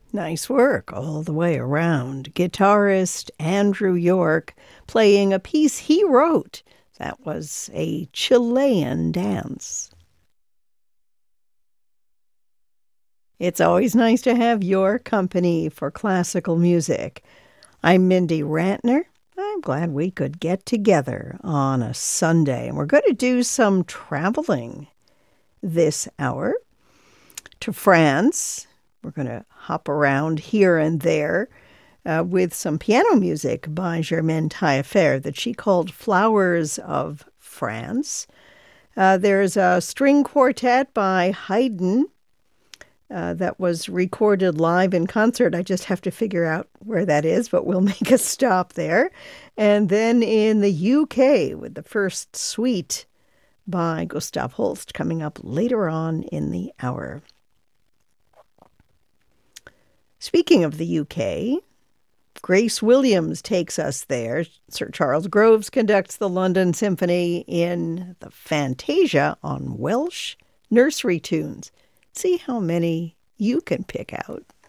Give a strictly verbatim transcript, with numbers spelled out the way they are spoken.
Nice work all the way around. Guitarist Andrew York playing a piece he wrote. That was a Chilean dance. It's always nice to have your company for classical music. I'm Mindy Rantner. I'm glad we could get together on a Sunday. And we're going to do some traveling this hour to France. We're going to hop around here and there uh, with some piano music by Germaine Taillefer that she called Flowers of France. Uh, there's a string quartet by Haydn uh, that was recorded live in concert. I just have to figure out where that is, but we'll make a stop there. And then in the U K with the first suite by Gustav Holst coming up later on in the hour. Speaking of the U K, Grace Williams takes us there. Sir Charles Groves conducts the London Symphony in the Fantasia on Welsh nursery tunes. See how many you can pick out.